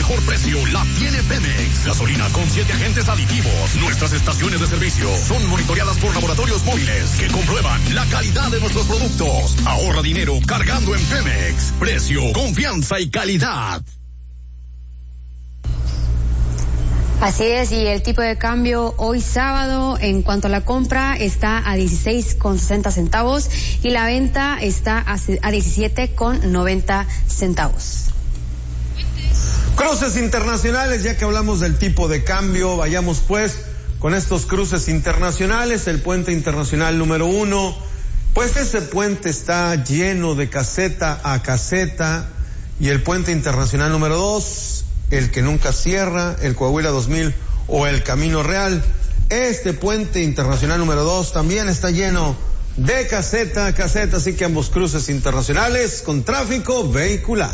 mejor precio la tiene Pemex. Gasolina con 7 agentes aditivos. Nuestras estaciones de servicio son monitoreadas por laboratorios móviles que comprueban la calidad de nuestros productos. Ahorra dinero cargando en Pemex. Precio, confianza y calidad. Así es, y el tipo de cambio hoy sábado en cuanto a la compra está a 16,60 centavos y la venta está a 17,90 centavos. Cruces internacionales, ya que hablamos del tipo de cambio, vayamos pues con estos cruces internacionales. El puente internacional número 1, pues ese puente está lleno de caseta a caseta, y el puente internacional número 2, el que nunca cierra, el Coahuila 2000 o el Camino Real. Este puente internacional número 2 también está lleno de caseta a caseta, así que ambos cruces internacionales con tráfico vehicular.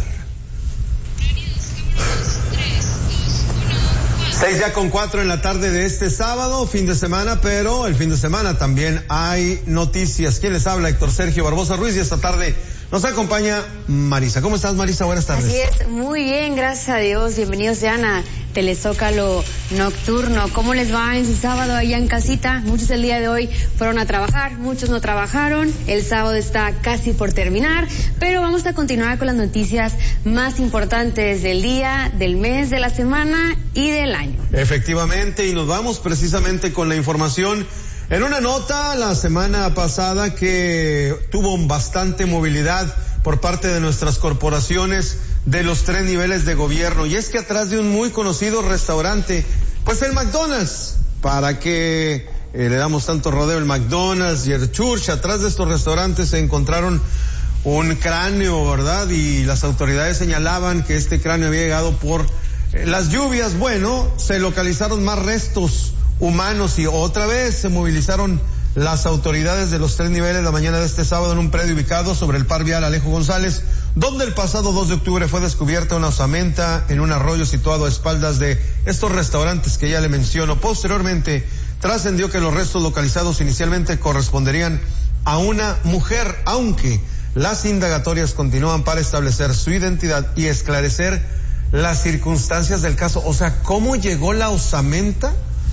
6:04 en la tarde de este sábado, fin de semana, pero el fin de semana también hay noticias. ¿Quién les habla? Héctor Sergio Barbosa Ruiz, y esta tarde nos acompaña Marisa. ¿Cómo estás, Marisa? Buenas tardes. Así es, muy bien, gracias a Dios. Bienvenidos sean a Telezócalo Nocturno. ¿Cómo les va en su sábado allá en casita? Muchos el día de hoy fueron a trabajar, muchos no trabajaron. El sábado está casi por terminar, pero vamos a continuar con las noticias más importantes del día, del mes, de la semana y del año. Efectivamente, y nos vamos precisamente con la información. En una nota la semana pasada que tuvo bastante movilidad por parte de nuestras corporaciones de los 3 niveles de gobierno, y es que atrás de un muy conocido restaurante, pues el McDonald's, para que le damos tanto rodeo, el McDonald's y el Church, atrás de estos restaurantes se encontraron un cráneo, ¿verdad? Y las autoridades señalaban que este cráneo había llegado por las lluvias. Bueno, se localizaron más restos humanos y otra vez se movilizaron las autoridades de los 3 niveles la mañana de este sábado en un predio ubicado sobre el par vial Alejo González, donde el pasado 2 de octubre fue descubierta una osamenta en un arroyo situado a espaldas de estos restaurantes que ya le menciono. Posteriormente trascendió que los restos localizados inicialmente corresponderían a una mujer, aunque las indagatorias continúan para establecer su identidad y esclarecer las circunstancias del caso. O sea, ¿cómo llegó la osamenta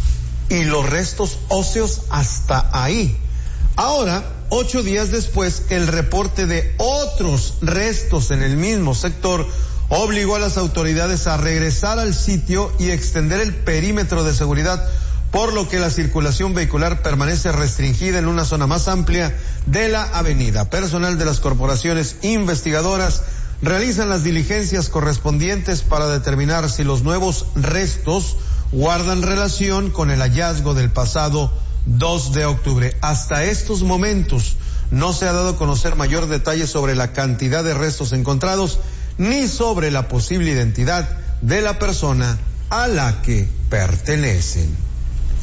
y los restos óseos hasta ahí? Ahora, 8 días después, el reporte de otros restos en el mismo sector obligó a las autoridades a regresar al sitio y extender el perímetro de seguridad, por lo que la circulación vehicular permanece restringida en una zona más amplia de la avenida. Personal de las corporaciones investigadoras realizan las diligencias correspondientes para determinar si los nuevos restos guardan relación con el hallazgo del pasado 2 de octubre. Hasta estos momentos no se ha dado a conocer mayor detalle sobre la cantidad de restos encontrados ni sobre la posible identidad de la persona a la que pertenecen.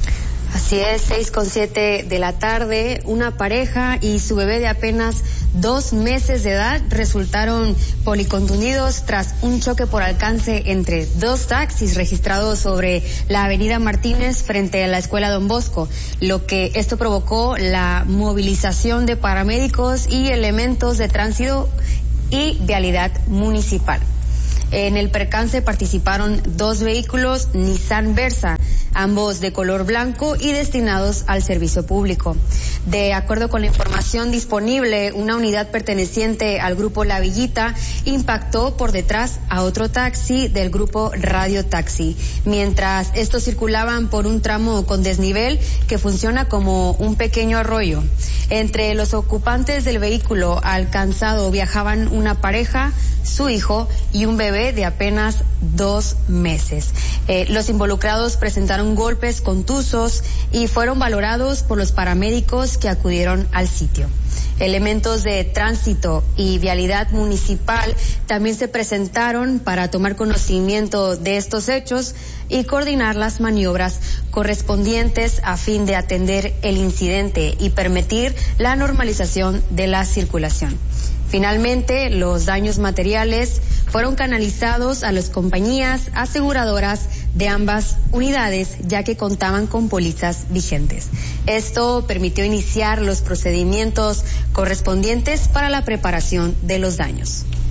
Así es, 6:07 de la tarde, una pareja y su bebé de apenas 2 meses de edad resultaron policontundidos tras un choque por alcance entre 2 taxis registrados sobre la avenida Martínez frente a la escuela Don Bosco, lo que esto provocó la movilización de paramédicos y elementos de tránsito y vialidad municipal. En el percance participaron 2 vehículos Nissan Versa, ambos de color blanco y destinados al servicio público. De acuerdo con la información disponible, una unidad perteneciente al grupo La Villita impactó por detrás a otro taxi del grupo Radio Taxi, mientras estos circulaban por un tramo con desnivel que funciona como un pequeño arroyo. Entre los ocupantes del vehículo alcanzado viajaban una pareja, su hijo y un bebé de apenas 2 meses. Los involucrados presentaron golpes contusos y fueron valorados por los paramédicos que acudieron al sitio. Elementos de tránsito y vialidad municipal también se presentaron para tomar conocimiento de estos hechos y coordinar las maniobras correspondientes a fin de atender el incidente y permitir la normalización de la circulación. Finalmente, los daños materiales fueron canalizados a las compañías aseguradoras de ambas unidades, ya que contaban con pólizas vigentes. Esto permitió iniciar los procedimientos correspondientes para la preparación de los daños.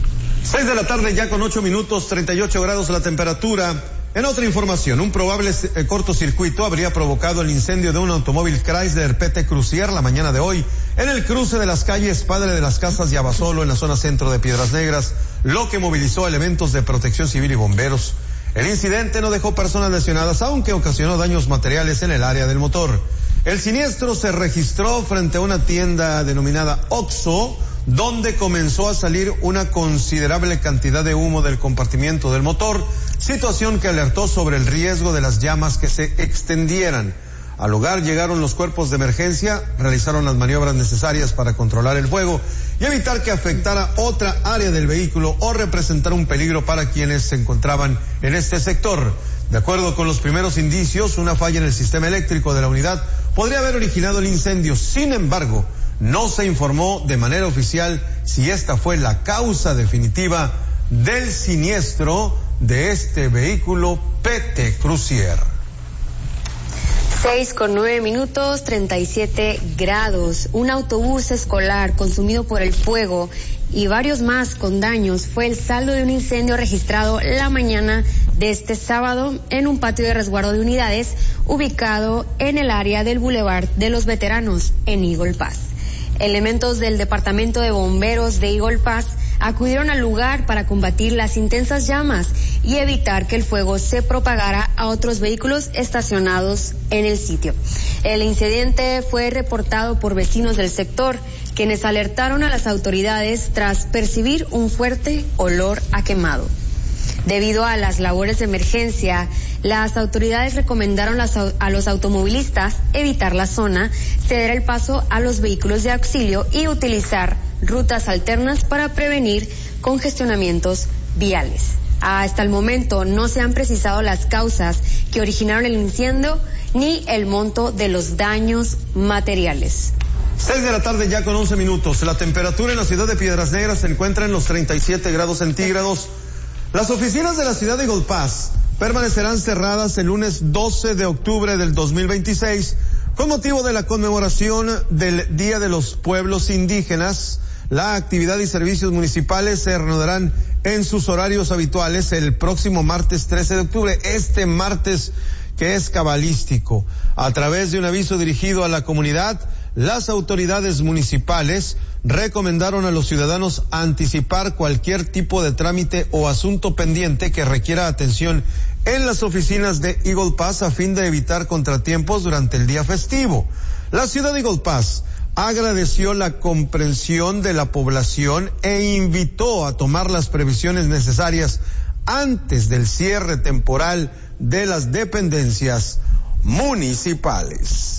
6 de la tarde ya con 8 minutos, 38 grados la temperatura. En otra información, un probable cortocircuito habría provocado el incendio de un automóvil Chrysler PT Crucier la mañana de hoy en el cruce de las calles Padre de las Casas y Abasolo en la zona centro de Piedras Negras, lo que movilizó elementos de protección civil y bomberos. El incidente no dejó personas lesionadas, aunque ocasionó daños materiales en el área del motor. El siniestro se registró frente a una tienda denominada Oxxo, donde comenzó a salir una considerable cantidad de humo del compartimiento del motor, situación que alertó sobre el riesgo de las llamas que se extendieran. Al lugar llegaron los cuerpos de emergencia, realizaron las maniobras necesarias para controlar el fuego y evitar que afectara otra área del vehículo o representara un peligro para quienes se encontraban en este sector. De acuerdo con los primeros indicios, una falla en el sistema eléctrico de la unidad podría haber originado el incendio. Sin embargo, no se informó de manera oficial si esta fue la causa definitiva del siniestro de este vehículo PT Crucier. 6:09, 37 grados. Un autobús escolar consumido por el fuego y varios más con daños fue el saldo de un incendio registrado la mañana de este sábado en un patio de resguardo de unidades ubicado en el área del Boulevard de los Veteranos en Eagle Pass. Elementos del Departamento de Bomberos de Eagle Pass acudieron al lugar para combatir las intensas llamas y evitar que el fuego se propagara a otros vehículos estacionados en el sitio. El incidente fue reportado por vecinos del sector, quienes alertaron a las autoridades tras percibir un fuerte olor a quemado. Debido a las labores de emergencia, las autoridades recomendaron a los automovilistas evitar la zona, ceder el paso a los vehículos de auxilio y utilizar rutas alternas para prevenir congestionamientos viales. Hasta el momento no se han precisado las causas que originaron el incendio ni el monto de los daños materiales. 6 de la tarde ya con 11 minutos. La temperatura en la ciudad de Piedras Negras se encuentra en los 37 grados centígrados. Las oficinas de la ciudad de Eagle Pass permanecerán cerradas el lunes 12 de octubre del 2026 con motivo de la conmemoración del Día de los Pueblos Indígenas. La actividad y servicios municipales se reanudarán en sus horarios habituales el próximo martes 13 de octubre, este martes que es cabalístico. A través de un aviso dirigido a la comunidad, las autoridades municipales recomendaron a los ciudadanos anticipar cualquier tipo de trámite o asunto pendiente que requiera atención en las oficinas de Eagle Pass a fin de evitar contratiempos durante el día festivo. La ciudad de Eagle Pass agradeció la comprensión de la población e invitó a tomar las previsiones necesarias antes del cierre temporal de las dependencias municipales.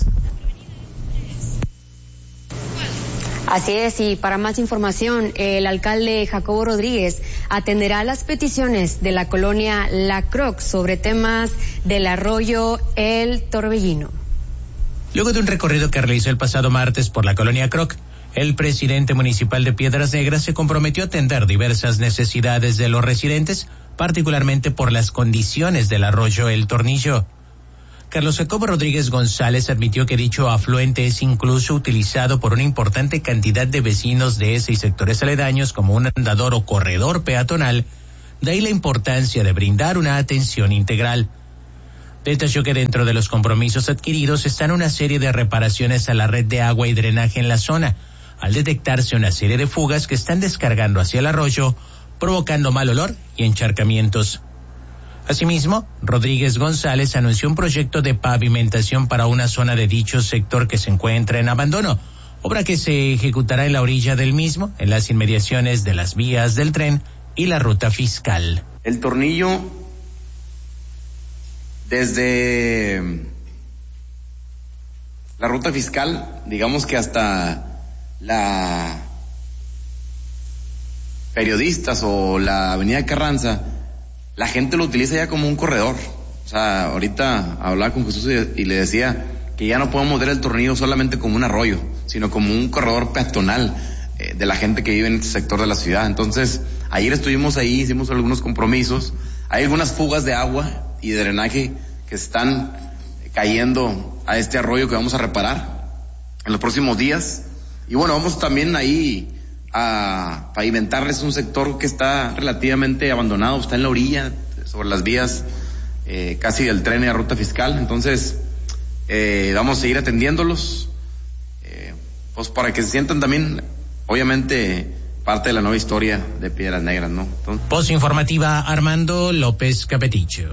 Así es, y para más información, el alcalde Jacobo Rodríguez atenderá las peticiones de la colonia La Croc sobre temas del arroyo El Torbellino. Luego de un recorrido que realizó el pasado martes por la colonia Croc, el presidente municipal de Piedras Negras se comprometió a atender diversas necesidades de los residentes, particularmente por las condiciones del arroyo El Tornillo. Carlos Jacobo Rodríguez González admitió que dicho afluente es incluso utilizado por una importante cantidad de vecinos de ese y sectores aledaños como un andador o corredor peatonal, de ahí la importancia de brindar una atención integral. Detalló que dentro de los compromisos adquiridos están una serie de reparaciones a la red de agua y drenaje en la zona, al detectarse una serie de fugas que están descargando hacia el arroyo, provocando mal olor y encharcamientos. Asimismo, Rodríguez González anunció un proyecto de pavimentación para una zona de dicho sector que se encuentra en abandono, obra que se ejecutará en la orilla del mismo, en las inmediaciones de las vías del tren y la ruta fiscal. El Tornillo, desde la ruta fiscal, digamos que hasta la Periodistas o la avenida Carranza, la gente lo utiliza ya como un corredor. O sea, ahorita hablaba con Jesús y le decía que ya no podemos ver el Tornillo solamente como un arroyo, sino como un corredor peatonal de la gente que vive en este sector de la ciudad. Entonces, ayer estuvimos ahí, hicimos algunos compromisos. Hay algunas fugas de agua y de drenaje que están cayendo a este arroyo que vamos a reparar en los próximos días. Y bueno, vamos también ahí a pavimentarles un sector que está relativamente abandonado, está en la orilla, sobre las vías casi del tren y la ruta fiscal. Entonces vamos a seguir atendiéndolos, pues para que se sientan también, obviamente, parte de la nueva historia de Piedras Negras, ¿no? Voz informativa, Armando López Capeticho.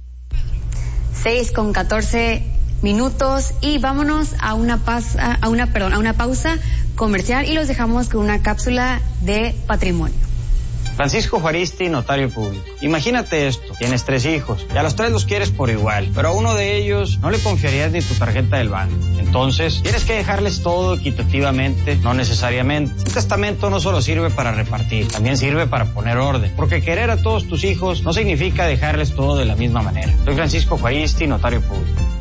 6:14 y vámonos a una pausa comercial y los dejamos con una cápsula de patrimonio. Francisco Juaristi, notario público. Imagínate esto, tienes 3 hijos y a los 3 los quieres por igual, pero a uno de ellos no le confiarías ni tu tarjeta del banco. Entonces, tienes que dejarles todo equitativamente, no necesariamente. Un testamento no solo sirve para repartir, también sirve para poner orden, porque querer a todos tus hijos no significa dejarles todo de la misma manera. Soy Francisco Juaristi, notario público.